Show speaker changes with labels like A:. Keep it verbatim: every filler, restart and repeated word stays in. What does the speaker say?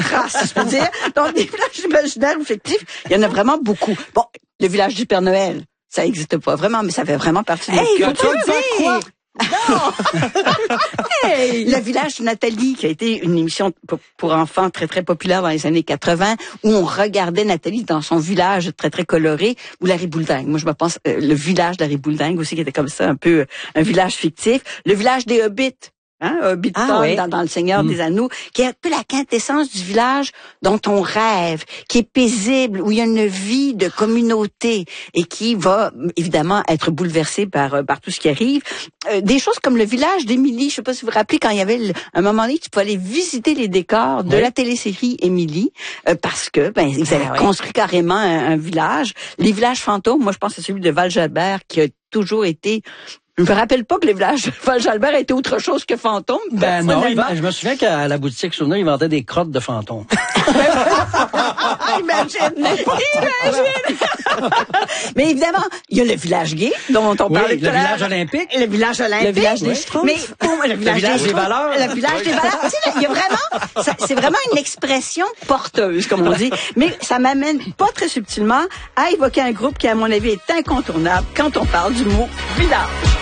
A: trace, je peux dire. Donc, des villages imaginaires ou fictifs, il y en a vraiment beaucoup. Bon, le village du Père Noël, ça n'existe pas vraiment, mais ça fait vraiment partie de notre
B: hey,
A: culture.
B: Faut pas dire quoi?
A: Non! Hey! Le village de Nathalie, qui a été une émission pour, pour enfants très, très populaire dans les années quatre-vingt, où on regardait Nathalie dans son village très, très coloré, ou la Ribouldingue. Moi, je me pense, euh, le village de la Ribouldingue aussi, qui était comme ça, un peu, euh, un village fictif. Le village des Hobbits. Hein, Hobbiton
B: ah, oui.
A: dans, dans Le Seigneur mm. des Anneaux, qui est un peu la quintessence du village dont on rêve, qui est paisible, où il y a une vie de communauté et qui va évidemment être bouleversée par, par tout ce qui arrive. Euh, des choses comme le village d'Émilie, je sais pas si vous vous rappelez, quand il y avait le, un moment donné, tu pouvais aller visiter les décors de oui. la télésérie Émilie, euh, parce que ben ils avaient ah, construit oui. carrément un, un village. Les villages fantômes, moi je pense que c'est celui de Val-Jalbert qui a toujours été... Je me rappelle pas que les villages de Val-Jalbert étaient autre chose que fantômes.
C: Ben non, je me souviens qu'à la boutique Souvenir, ils vendaient des crottes de fantômes.
A: Imagine! Imagine! Mais évidemment, il y a le village gay, dont on
C: oui,
A: parlait tout à l'heure.
C: Le village olympique.
A: Le village olympique.
C: Le village des
A: oui.
C: Schtroumpfs.
A: Mais pour le village,
C: le village
A: des,
C: des valeurs.
A: Le village des valeurs. Tu sais, il y a vraiment, c'est vraiment une expression porteuse, comme on dit. Mais ça m'amène pas très subtilement à évoquer un groupe qui, à mon avis, est incontournable quand on parle du mot village.